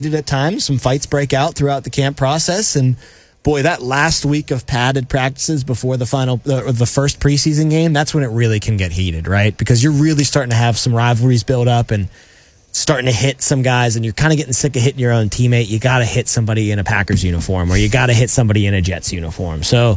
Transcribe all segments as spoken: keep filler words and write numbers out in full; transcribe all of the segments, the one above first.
at times. Some fights break out throughout the camp process, and boy, that last week of padded practices before the final, uh, the first preseason game, that's when it really can get heated, right? Because you're really starting to have some rivalries build up and starting to hit some guys, and you're kind of getting sick of hitting your own teammate. You got to hit somebody in a Packers uniform, or you got to hit somebody in a Jets uniform. So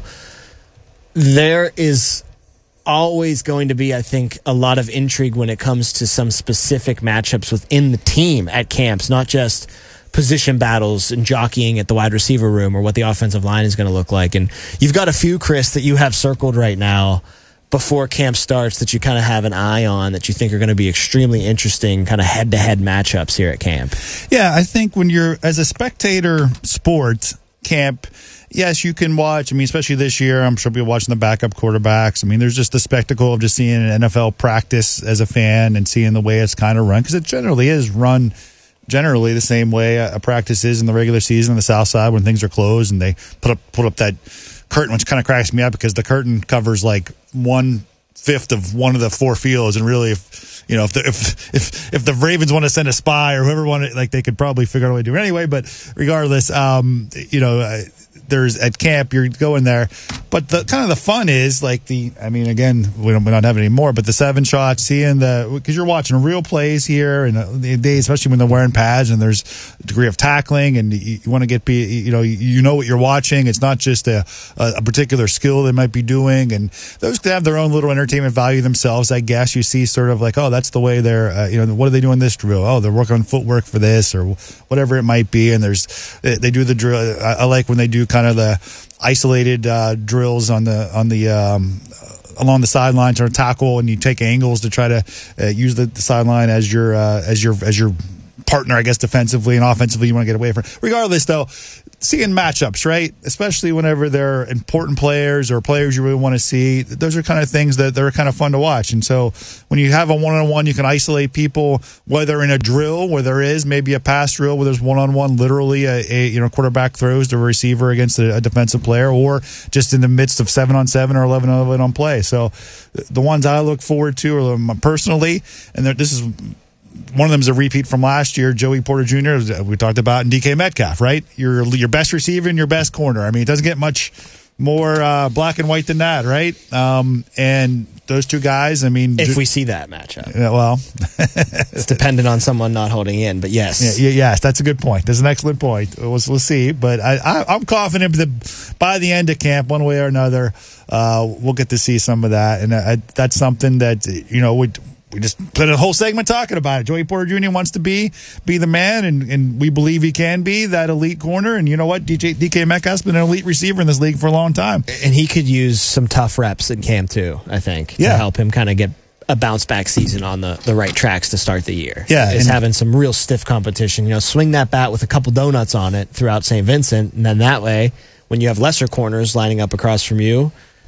there is always going to be, I think, a lot of intrigue when it comes to some specific matchups within the team at camps, not just position battles and jockeying at the wide receiver room or what the offensive line is going to look like. And you've got a few, Chris, that you have circled right now before camp starts that you kind of have an eye on that you think are going to be extremely interesting kind of head-to-head matchups here at camp. Yeah, I think when you're, as a spectator sport, camp, yes, you can watch. I mean, especially this year, I'm sure people watching the backup quarterbacks. I mean, there's just the spectacle of just seeing an N F L practice as a fan and seeing the way it's kind of run, because it generally is run generally the same way a practice is in the regular season on the South Side when things are closed and they put up put up that curtain, which kind of cracks me up because the curtain covers like one fifth of one of the four fields, and really, if you know, if the, if if if the Ravens want to send a spy or whoever wanted, like, they could probably figure out a way to do it anyway. But regardless, um, you know. Uh, There's at camp, you're going there, but the kind of the fun is like the. I mean, again, we don't we don't have it anymore, but the seven shots, seeing the, because you're watching real plays here, and the day, especially when they're wearing pads and there's a degree of tackling, and you, you want to get, you know, you know what you're watching. It's not just a a particular skill they might be doing, and those could have their own little entertainment value themselves. I guess you see sort of like, oh, that's the way they're, uh, you know, what are they doing this drill? Oh, they're working on footwork for this or whatever it might be, and there's they do the drill. I, I like when they do kind of the isolated uh, drills on the on the um, along the sideline to tackle, and you take angles to try to uh, use the, the sideline as your uh, as your as your partner, I guess, defensively and offensively. You want to get away from. Regardless, though, seeing matchups, right? Especially whenever they're important players or players you really want to see, those are kind of things that they're kind of fun to watch. And so when you have a one-on-one, you can isolate people, whether in a drill where there is maybe a pass drill where there's one-on-one, literally a, a you know quarterback throws to a receiver against a, a defensive player, or just in the midst of seven-on-seven or eleven-on-eleven on play. So the ones I look forward to are personally, and this is one of them is a repeat from last year, Joey Porter Junior We talked about, and D K Metcalf, right? Your your best receiver and your best corner. I mean, it doesn't get much more uh, black and white than that, right? Um, and those two guys, I mean, if we see that matchup, yeah, well, it's dependent on someone not holding in, but yes, yeah, yes, that's a good point. That's an excellent point. We'll, we'll see, but I, I, I'm confident that by the end of camp, one way or another, uh, we'll get to see some of that, and I, that's something that you know would. We just put a whole segment talking about it. Joey Porter Junior wants to be be the man, and, and we believe he can be that elite corner. And you know what? D J, D K Metcalf's been an elite receiver in this league for a long time. And he could use some tough reps in camp, too, I think, yeah. to help him kind of get a bounce-back season on the, the right tracks to start the year. Yeah. Is having some real stiff competition. You know, swing that bat with a couple donuts on it throughout Saint Vincent, and then that way, when you have lesser corners lining up across from you,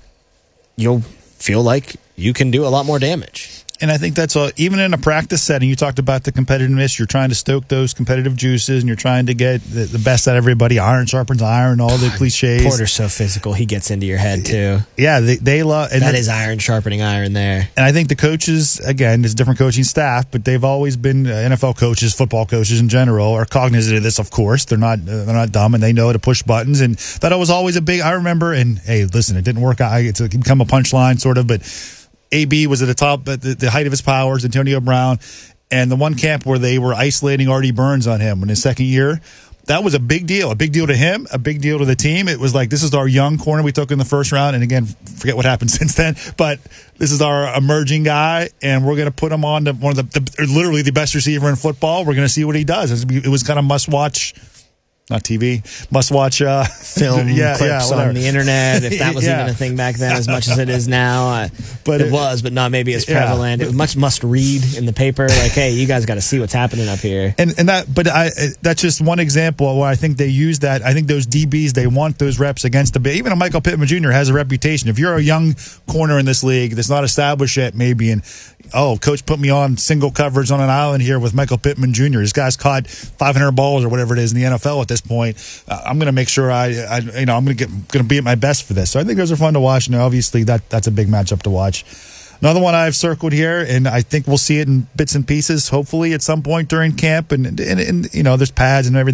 you'll feel like you can do a lot more damage. And I think that's all, even in a practice setting, you talked about the competitiveness. You're trying to stoke those competitive juices, and you're trying to get the, the best out of everybody. Iron sharpens iron, all the cliches. Porter's so physical. He gets into your head, too. Yeah, they, they love. That is iron sharpening iron there. And I think the coaches, again, there's different coaching staff, but they've always been uh, N F L coaches, football coaches in general, are cognizant of this, of course. They're not uh, they're not dumb, and they know how to push buttons. And that was always a big, I remember, and hey, listen, it didn't work out. It's become a punchline, sort of, but A B was at the top, at the, the height of his powers, Antonio Brown, and the one camp where they were isolating Artie Burns on him in his second year, that was a big deal. A big deal to him, a big deal to the team. It was like, this is our young corner we took in the first round, and again, forget what happened since then, but this is our emerging guy, and we're going to put him on to one of the, the literally the best receiver in football. We're going to see what he does. It was kind of must-watch. Not T V, must watch uh, film yeah, clips yeah, on the internet, if that was yeah. even a thing back then as much as it is now. Uh, but it, it was, but not maybe as prevalent. Yeah. It was much must read in the paper. Like, hey, you guys got to see what's happening up here. And and that, but I that's just one example where I think they use that. I think those D Bs, they want those reps against the even a Michael Pittman Junior has a reputation. If you're a young corner in this league that's not established yet, maybe, and oh, coach put me on single coverage on an island here with Michael Pittman Junior This guy's caught five hundred balls or whatever it is in the N F L at this point. Uh, I'm going to make sure I, I, you know, I'm going to get going to be at my best for this. So I think those are fun to watch. And obviously that that's a big matchup to watch. Another one I've circled here, and I think we'll see it in bits and pieces, hopefully, at some point during camp. And, and, and you know, there's pads and everything